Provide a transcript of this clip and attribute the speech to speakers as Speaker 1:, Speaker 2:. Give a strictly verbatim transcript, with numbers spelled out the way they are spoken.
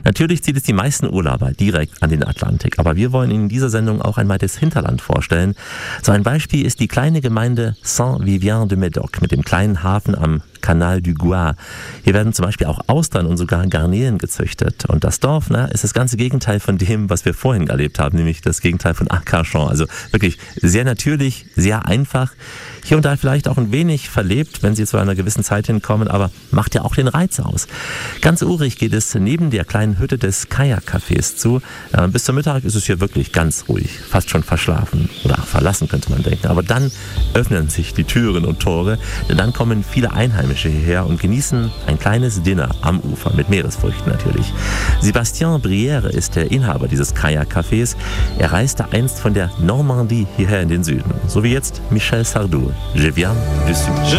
Speaker 1: Natürlich zieht es die meisten Urlauber direkt an den Atlantik, aber wir wollen Ihnen in dieser Sendung auch einmal das Hinterland vorstellen. So ein Beispiel ist die kleine Gemeinde Saint-Vivien-de-Médoc mit dem kleinen Hafen am Canal du Gois. Hier werden zum Beispiel auch Austern und sogar Garnelen gezüchtet. Und das Dorf, na, ist das ganze Gegenteil von dem, was wir vorhin erlebt haben, nämlich das Gegenteil von Arcachon. Also wirklich sehr natürlich, sehr einfach. Hier und da vielleicht auch ein wenig verlebt, wenn Sie zu einer gewissen Zeit hinkommen, aber macht ja auch den Reiz aus. Ganz urig geht es neben der kleinen Hütte des Kajak-Cafés zu. Äh, bis zum Mittag ist es hier wirklich ganz ruhig, fast schon verschlafen oder verlassen, könnte man denken. Aber dann öffnen sich die Türen und Tore, denn dann kommen viele Einheimische hierher und genießen ein kleines Dinner am Ufer, mit Meeresfrüchten natürlich. Sébastien Brière ist der Inhaber dieses Kajak-Cafés. Er reiste einst von der Normandie hierher in den Süden, so wie jetzt Michel Sardou. Je viens du Sud.